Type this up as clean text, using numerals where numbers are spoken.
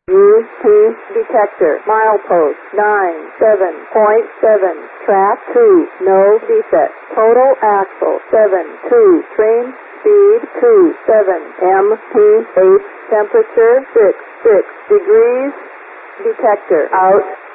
UP detector, milepost 97.7, track 2, no defect, total axle 72, train speed 27, MPH temperature 66 degrees, detector out.